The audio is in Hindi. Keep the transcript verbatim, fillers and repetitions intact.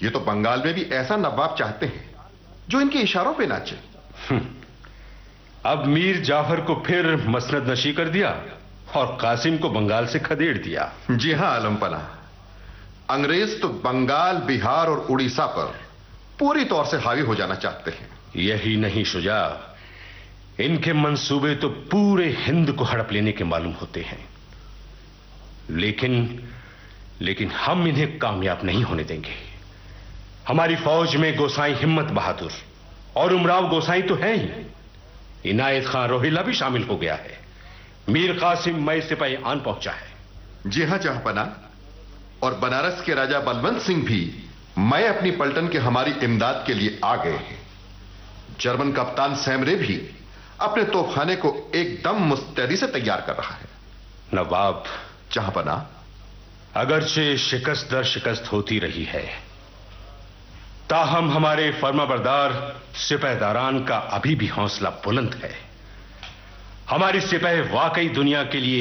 ये तो बंगाल में भी ऐसा नवाब चाहते हैं जो इनके इशारों पे नाचे। अब मीर जाफर को फिर मसनद नशी कर दिया और कासिम को बंगाल से खदेड़ दिया। जी हां आलमपना, अंग्रेज तो बंगाल, बिहार और उड़ीसा पर पूरी तौर से हावी हो जाना चाहते हैं। यही नहीं शुजा, इनके मंसूबे तो पूरे हिंद को हड़प लेने के मालूम होते हैं। लेकिन लेकिन हम इन्हें कामयाब नहीं होने देंगे। हमारी फौज में गोसाई हिम्मत बहादुर और उमराव गोसाई तो हैं ही, इनायत खान रोहिल्ला भी शामिल हो गया है। मीर कासिम मई सिपाही आन पहुंचा है। जी हां जहांपना, और बनारस के राजा बलवंत सिंह भी मैं अपनी पलटन के हमारी इमदाद के लिए आ गए हैं। जर्मन कप्तान सैमरे भी अपने तोपखाने को एकदम मुस्तैदी से तैयार कर रहा है। नवाब जहांपना, अगरचे शिकस्त दर शिकस्त होती रही है, ताहम हमारे फर्माबरदार सिपहदारान का अभी भी हौसला बुलंद है। हमारी सिपाही वाकई दुनिया के लिए